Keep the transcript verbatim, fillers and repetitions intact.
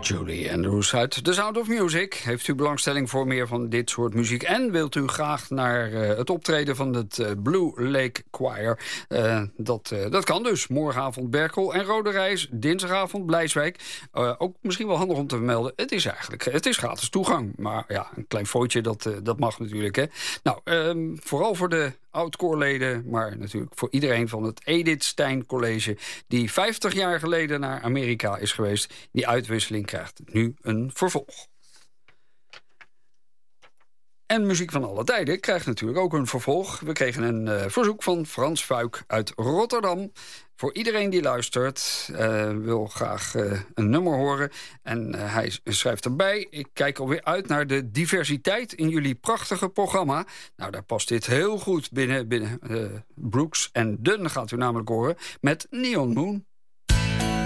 Julie Andrews uit The Sound of Music. Heeft u belangstelling voor meer van dit soort muziek en wilt u graag naar uh, het optreden van het uh, Blue Lake Choir? Uh, dat, uh, dat kan dus. Morgenavond Berkel en Rode Reis. Dinsdagavond Blijswijk. Uh, ook misschien wel handig om te vermelden. Het is eigenlijk het is gratis toegang. Maar ja, een klein footje, dat, uh, dat mag natuurlijk. Hè. Nou, um, vooral voor de oud-koorleden, maar natuurlijk voor iedereen van het Edith Stein College, die vijftig jaar geleden naar Amerika is geweest. Die uitwisseling krijgt nu een vervolg. En muziek van alle tijden krijgt natuurlijk ook een vervolg. We kregen een uh, verzoek van Frans Fuik uit Rotterdam. Voor iedereen die luistert, uh, wil graag uh, een nummer horen. En uh, hij schrijft erbij: ik kijk alweer uit naar de diversiteit in jullie prachtige programma. Nou, daar past dit heel goed binnen. binnen uh, Brooks en Dunn gaat u namelijk horen met Neon Moon.